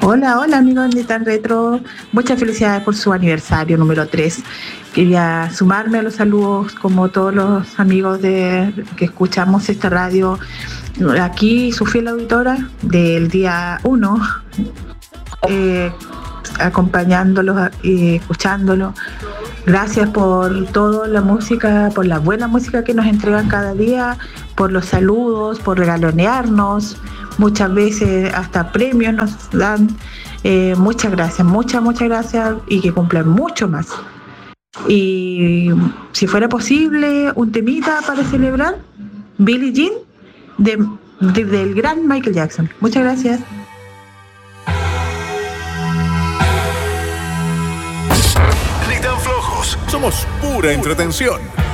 Hola, hola amigos de Tan Retro. Muchas felicidades por su aniversario número 3. Quería sumarme a los saludos como todos los amigos que escuchamos esta radio. Aquí su fiel auditora del día 1, acompañándolos y escuchándolo. Gracias por toda la música, por la buena música que nos entregan cada día, por los saludos, por regalonearnos. Muchas veces hasta premios nos dan. Muchas gracias, muchas gracias y que cumplan mucho más. Y si fuera posible, un temita para celebrar, Billie Jean del gran Michael Jackson. Muchas gracias. Ni tan flojos, somos pura entretención.